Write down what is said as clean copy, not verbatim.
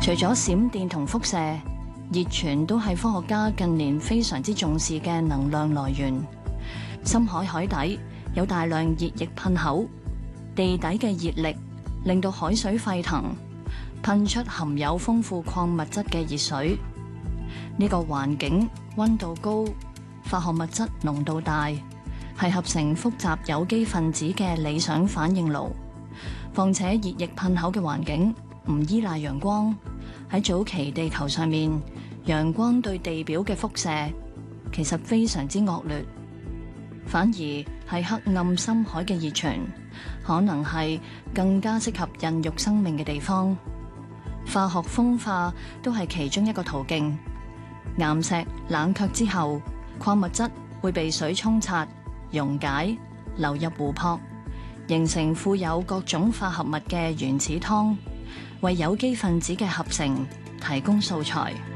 除咗閃電同輻射，熱泉都係科學家近年非常之重視嘅能量來源。深海海底有大量熱液噴口，地底嘅熱力令到海水沸騰，噴出含有豐富礦物質嘅熱水。呢個環境溫度高，化學物質濃度大，係合成複雜有機分子嘅理想反應爐。況且熱液噴口嘅環境唔依賴陽光，喺早期地球上面，陽光對地表嘅輻射其實非常之惡劣，反而係黑暗深海嘅熱泉，可能係更加適合孕育生命嘅地方。化學風化都係其中一個途徑。岩石冷卻之後，礦物質會被水沖刷、溶解、流入湖泊，形成富有各種化合物嘅原始湯，為有機分子嘅合成提供素材。